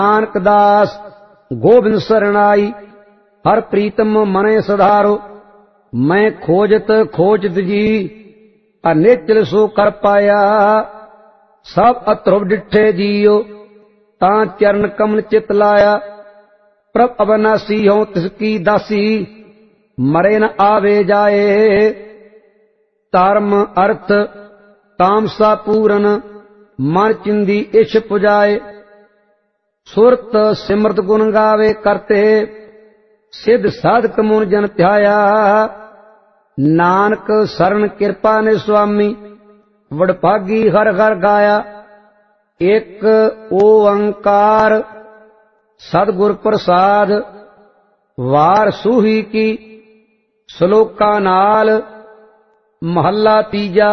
नानक दास गोबिंद सरणाई, हर प्रीतम मने सधारो। मैं खोजत खोजत जी, अनिचल सो कर पाया। सब अतुर डिठे जियो, तां चरण कमल चित लाया। प्रभ अविनाशी हो तिसकी दासी, मरे न आवे जाए। धर्म अर्थ तामसा पूरन, मन चिंदी इछ पुजाए। सुरत सिमरत गुण गावे करते, सिद्ध साधक मुन जन ध्याया। नानक शरण कृपा ने स्वामी, वडभागी हर हर गाया। एक ओंकार सदगुर प्रसाद, वार सूही की श्लोका नाल। महला तीजा,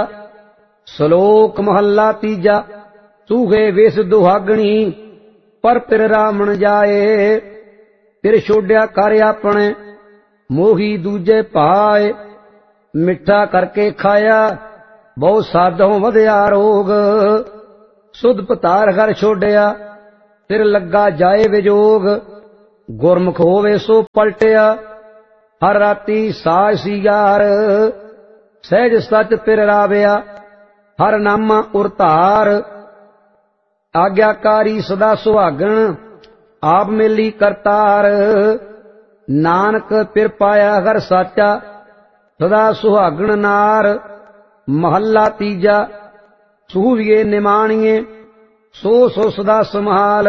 श्लोक महला तीजा। सूहे वेस दुहागणी, पर पिर रामण जाए। फिर छोड़िया कर अपने, मोही दूजे पाए। मिठा करके खाया, बहु साधों वधिया रोग। सुध पतार घर छोड़िया, फिर लगा जाए विजोग। गुरमुख होवे सो पलटिया, हर राती साज सिगार। सहज सच फिर राविया, हर नामा उरतार। आग्याकारी सदा सुहागण, आप मेली करतार। नानक फिर पाया हर साचा, सदा सुहागण नार। महला तीजा, सूहिए निमाणिए, सो सो सदा संभाल।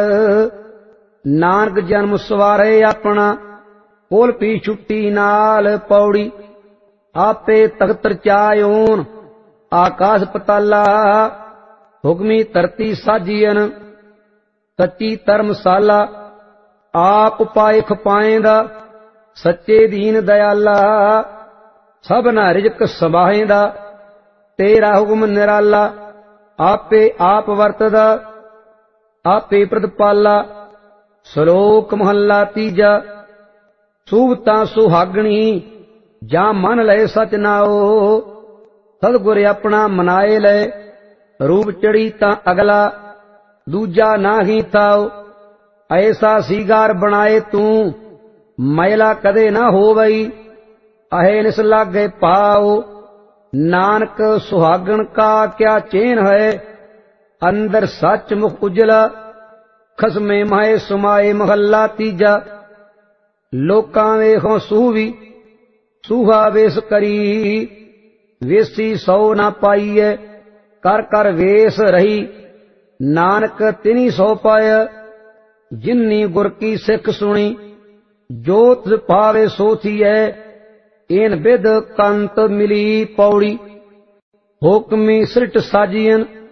नानक जन्म सवारे अपना, कोल पी छुट्टी नाल। पौड़ी आपे तख्त रचायोन, आकाश पताला। हुक्मी धरती साजियन, सच्ची धर्मशाला। आप पाए खपाएंदा, सच्चे दीन दयाला। सबना रिजक सबाहेंदा, तेरा हुक्म निराला। आपे आप वरतदा, आपे प्रतिपाला। श्लोक महला तीजा। सूवता सुहागणी, जा मन लय सच नाओ। सतगुर अपना मनाए लय, रूप चढ़ी ता अगला। दूजा नाही ताओ, ऐसा सीगार बनाए तू। मैला कदे ना होवई, अहे निस लागे पाओ। नानक सुहागण का क्या चेन है, अंदर सच मुख उजला। खसमे माए सुमाए महला तीजा। लोकां वेखों सूवी, सूहा वेस करी। वेसी सौ ना पाईए, कर कर वेस रही। नानक तिनी सौ पाय, जिन्नी गुर की सिख सुनी। जोत पावे सो थीए, इन बिद कंत मिली। पौड़ी हुक्मी सृट साजियन,